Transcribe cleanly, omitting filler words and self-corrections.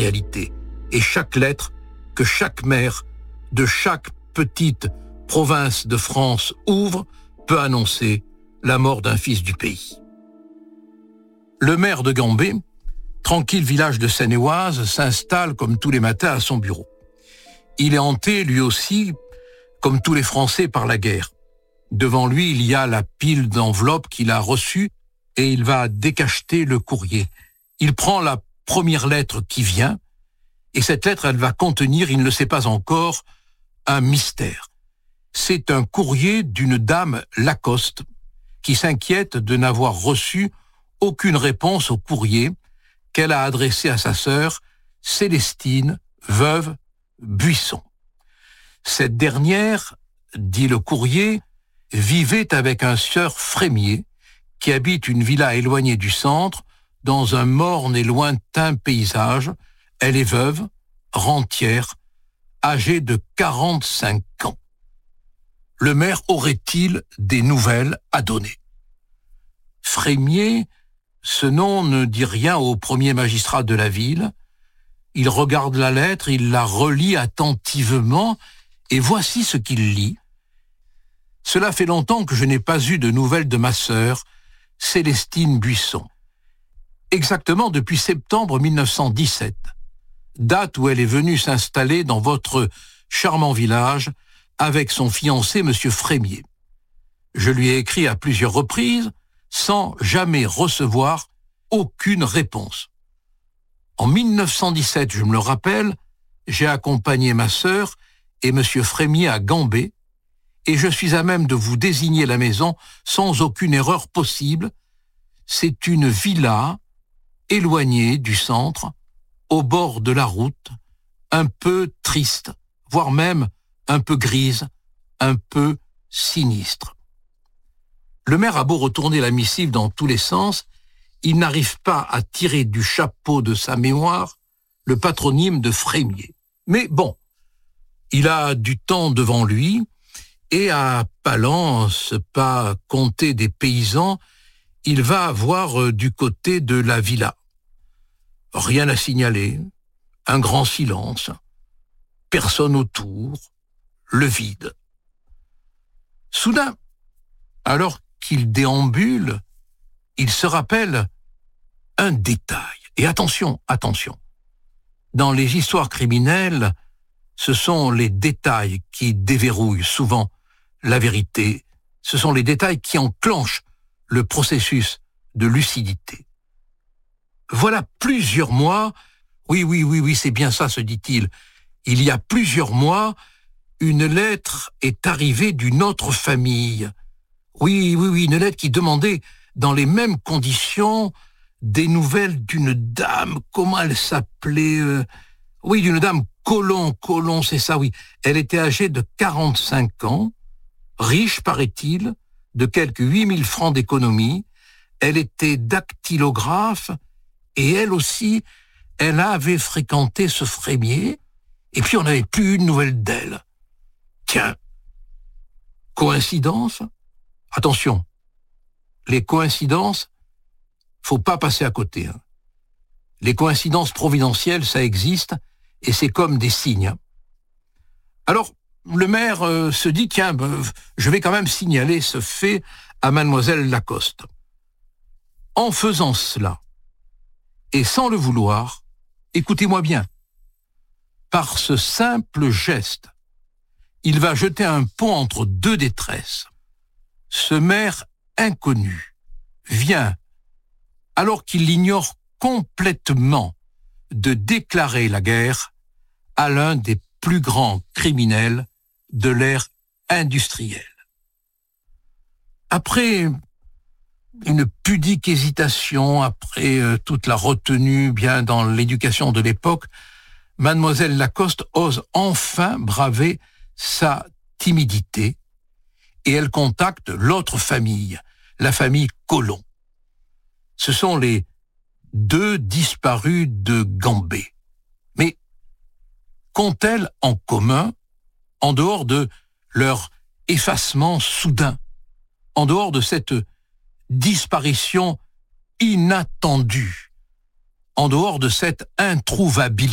réalité. Et chaque lettre que chaque mère de chaque petite province de France ouvre peut annoncer la mort d'un fils du pays. Le maire de Gambé, tranquille village de Seine-et-Oise, s'installe comme tous les matins à son bureau. Il est hanté, lui aussi, comme tous les Français, par la guerre. Devant lui, il y a la pile d'enveloppes qu'il a reçues et il va décacheter le courrier. Il prend la première lettre qui vient et cette lettre, elle va contenir, il ne le sait pas encore, un mystère. C'est un courrier d'une dame Lacoste qui s'inquiète de n'avoir reçu aucune réponse au courrier qu'elle a adressé à sa sœur, Célestine, veuve Buisson. Cette dernière, dit le courrier, vivait avec un sieur Frémier, qui habite une villa éloignée du centre, dans un morne et lointain paysage. Elle est veuve, rentière, âgée de 45 ans. Le maire aurait-il des nouvelles à donner? Frémier, ce nom ne dit rien au premier magistrat de la ville. Il regarde la lettre, il la relit attentivement, et voici ce qu'il lit. « Cela fait longtemps que je n'ai pas eu de nouvelles de ma sœur, Célestine Buisson. Exactement depuis septembre 1917, date où elle est venue s'installer dans votre charmant village avec son fiancé, M. Frémier. Je lui ai écrit à plusieurs reprises, sans jamais recevoir aucune réponse. En 1917, je me le rappelle, j'ai accompagné ma sœur et M. Frémier à Gambé, et je suis à même de vous désigner la maison sans aucune erreur possible. C'est une villa éloignée du centre, au bord de la route, un peu triste, voire même un peu grise, un peu sinistre. Le maire a beau retourner la missive dans tous les sens, il n'arrive pas à tirer du chapeau de sa mémoire le patronyme de Frémier. Mais bon, il a du temps devant lui, et à Palance, pas comté des paysans, il va voir du côté de la villa. Rien à signaler, un grand silence, personne autour, le vide. Soudain, alors qu'il déambule, il se rappelle un détail. Et attention, dans les histoires criminelles, ce sont les détails qui déverrouillent souvent la vérité. Ce sont les détails qui enclenchent le processus de lucidité. Voilà plusieurs mois, oui, c'est bien ça, se dit-il. Il y a plusieurs mois, une lettre est arrivée d'une autre famille. Oui, une lettre qui demandait, dans les mêmes conditions, des nouvelles d'une dame. Comment elle s'appelait? Oui, d'une dame Colomb, c'est ça, oui. Elle était âgée de 45 ans, riche, paraît-il, de quelques 8000 francs d'économie. Elle était dactylographe et elle aussi, elle avait fréquenté ce Frémier et puis on n'avait plus eu de nouvelles d'elle. Tiens, coïncidence? Attention, les coïncidences, faut pas passer à côté. Les coïncidences providentielles, ça existe et c'est comme des signes. Alors, le maire se dit, tiens, je vais quand même signaler ce fait à mademoiselle Lacoste. En faisant cela, et sans le vouloir, écoutez-moi bien, par ce simple geste, il va jeter un pont entre deux détresses. Ce maire inconnu vient, alors qu'il ignore complètement, de déclarer la guerre à l'un des plus grands criminels de l'ère industrielle. Après une pudique hésitation, après toute la retenue bien dans l'éducation de l'époque, mademoiselle Lacoste ose enfin braver sa timidité et elle contacte l'autre famille, la famille Colomb. Ce sont les deux disparus de Gambé. Mais qu'ont-elles en commun en dehors de leur effacement soudain, en dehors de cette disparition inattendue, en dehors de cette introuvabilité?